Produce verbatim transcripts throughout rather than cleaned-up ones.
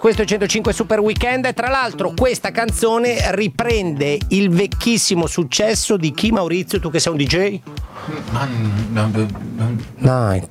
questo è centocinque Super Weekend e tra l'altro questa canzone riprende il vecchissimo successo di chi, Maurizio? Tu che sei un D J? Dai,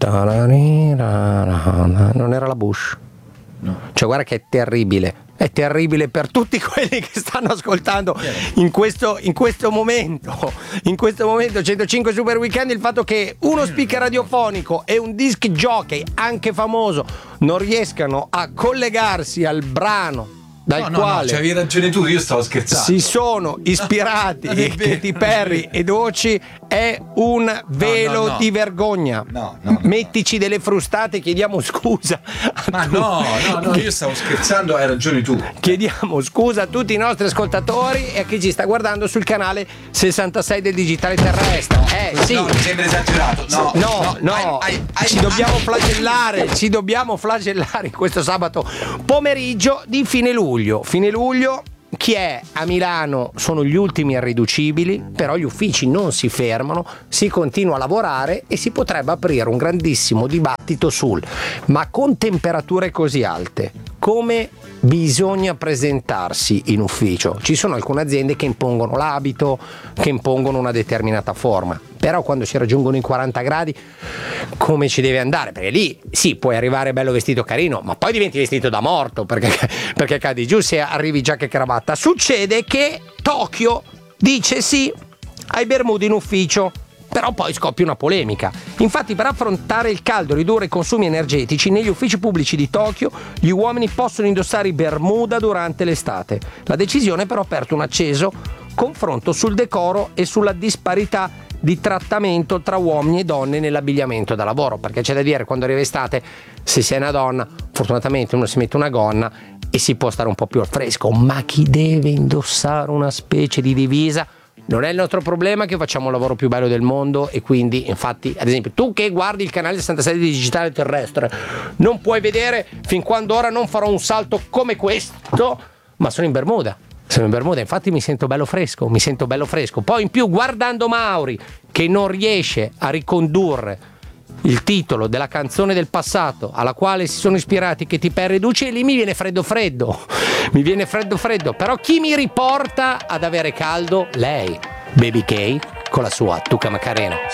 non era la Bush? No. Cioè guarda che è terribile. È terribile per tutti quelli che stanno ascoltando in questo, in questo momento in questo momento centocinque Super Weekend, il fatto che uno speaker radiofonico e un disc jockey anche famoso non riescano a collegarsi al brano dal no, quale no, no, avevi ragione tu, io stavo scherzando. Si sono ispirati Katy Perry e Doechii, è un velo no, no, no. di vergogna. No, no, no, Mettici delle frustate, chiediamo scusa. Ma no, no, no, io stavo scherzando, hai ragione tu. Chiediamo scusa a tutti i nostri ascoltatori e a chi ci sta guardando sul canale sessantasei del Digitale Terrestre. Eh sì. No, mi sembra esagerato. No, no, no, no. Ai, ai, ci ai, dobbiamo ai, flagellare, ai. ci dobbiamo flagellare in questo sabato pomeriggio di fine luglio. Fine luglio, chi è a Milano sono gli ultimi irriducibili, però gli uffici non si fermano, si continua a lavorare e si potrebbe aprire un grandissimo dibattito sul ma con temperature così alte come bisogna presentarsi in ufficio. Ci sono alcune aziende che impongono l'abito, che impongono una determinata forma, però quando si raggiungono i quaranta gradi come ci deve andare? Perché lì sì, puoi arrivare bello vestito carino, ma poi diventi vestito da morto perché, perché cadi giù se arrivi giacca e cravatta. Succede che Tokyo dice sì ai bermudi in ufficio, però poi scoppia una polemica. Infatti, per affrontare il caldo e ridurre i consumi energetici, negli uffici pubblici di Tokyo gli uomini possono indossare i bermuda durante l'estate. La decisione però ha aperto un acceso confronto sul decoro e sulla disparità di trattamento tra uomini e donne nell'abbigliamento da lavoro, perché c'è da dire, quando arriva estate, se sei una donna, fortunatamente uno si mette una gonna e si può stare un po' più al fresco, ma chi deve indossare una specie di divisa? Non è il nostro problema, che facciamo il lavoro più bello del mondo e quindi, infatti, ad esempio, tu che guardi il canale sessantasei di Digitale Terrestre non puoi vedere fin quando ora non farò un salto come questo, ma sono in Bermuda. Sono in Bermuda, infatti mi sento bello fresco, mi sento bello fresco. Poi in più, guardando Mauri che non riesce a ricondurre il titolo della canzone del passato alla quale si sono ispirati Katy Perry e Doechii, e lì mi viene freddo freddo mi viene freddo freddo però chi mi riporta ad avere caldo? Lei, Baby K, con la sua Tuca Macarena.